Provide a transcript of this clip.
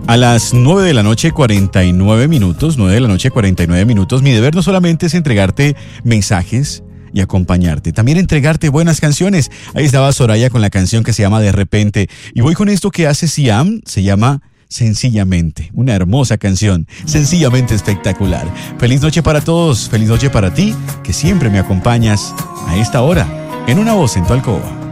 A las 9 de la noche 49 minutos, 9 de la noche 49 minutos, mi deber no solamente es entregarte mensajes y acompañarte, también entregarte buenas canciones. Ahí estaba Soraya con la canción que se llama De Repente. Y voy con esto que hace Siam, se llama Sencillamente. Una hermosa canción, sencillamente espectacular. Feliz noche para todos, feliz noche para ti, que siempre me acompañas a esta hora, en Una Voz en tu Alcoba.